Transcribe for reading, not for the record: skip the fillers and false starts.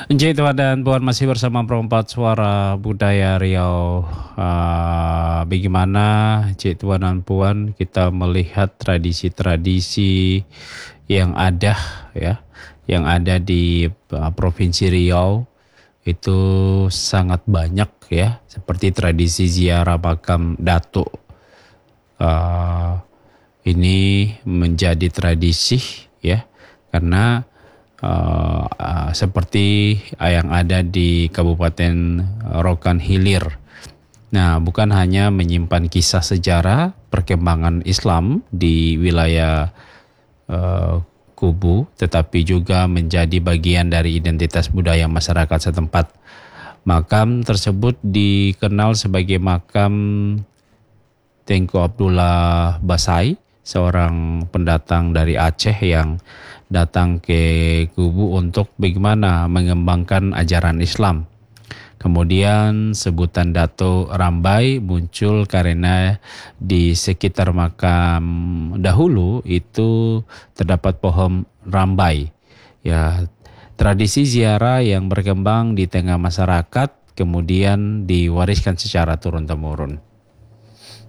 Encik Tuan dan Puan masih bersama Perempat Suara Budaya Riau. Bagaimana Encik Tuan dan Puan kita melihat tradisi-tradisi yang ada ya, yang ada di Provinsi Riau itu sangat banyak ya, seperti tradisi ziarah makam Datuk. Ini menjadi tradisi ya, karena seperti yang ada di Kabupaten Rokan Hilir. Nah, bukan hanya menyimpan kisah sejarah perkembangan Islam di wilayah Kubu, tetapi juga menjadi bagian dari identitas budaya masyarakat setempat. Makam tersebut dikenal sebagai makam Tengku Abdullah Basai, seorang pendatang dari Aceh yang datang ke Kubu untuk bagaimana mengembangkan ajaran Islam. Kemudian sebutan Dato' Rambai muncul karena di sekitar makam dahulu itu terdapat pohon rambai. Ya, tradisi ziarah yang berkembang di tengah masyarakat kemudian diwariskan secara turun-temurun.